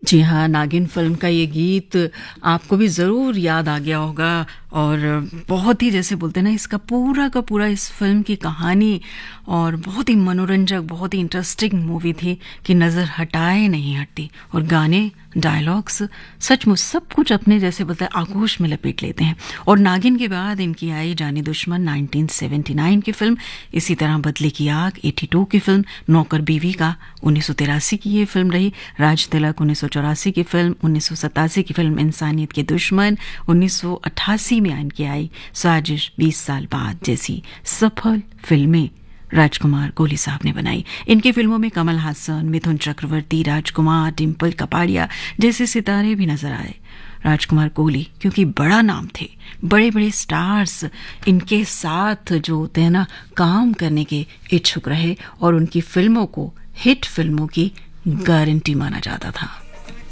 जी हाँ, नागिन फ़िल्म का ये गीत आपको भी ज़रूर याद आ गया होगा और बहुत ही जैसे बोलते हैं ना इसका पूरा का पूरा इस फ़िल्म की कहानी और बहुत ही मनोरंजक, बहुत ही इंटरेस्टिंग मूवी थी कि नज़र हटाए नहीं हटती और गाने, डायलॉग्स सचमुच सब कुछ अपने जैसे बोलते हैं आगोश में लपेट लेते हैं। और नागिन के बाद इनकी आई जाने दुश्मन 1979 की फ़िल्म, इसी तरह बदले की आग 82 की फ़िल्म, नौकर बीवी का 1983 की ये फ़िल्म रही, राज तिलक 1984 की फ़िल्म, 1987 की फ़िल्म इंसानियत के दुश्मन, 1988 में इनकी आई साजिश 20 साल बाद जैसी सफल फिल्में राजकुमार कोहली साहब ने बनाई। इनकी फिल्मों में कमल हासन, मिथुन चक्रवर्ती, राजकुमार, डिम्पल कपाड़िया जैसे सितारे भी नजर आए। राजकुमार कोहली क्योंकि बड़ा नाम थे, बड़े बड़े स्टार्स इनके साथ जो होते हैं ना काम करने के इच्छुक रहे और उनकी फिल्मों को हिट फिल्मों की गारंटी माना जाता था।